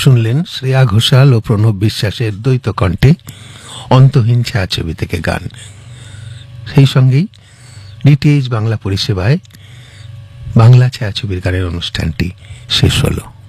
শুনলেন শ্রেয়া ঘোষাল ও প্রণব বিশ্বাসের দ্বৈত কণ্ঠে অন্তহীন ছায়াছবি থেকে গান। সেই সঙ্গেই ডিটিএইচ বাংলা পরিষেবায় বাংলা ছায়াছবির গানের অনুষ্ঠানটি শেষ হলো।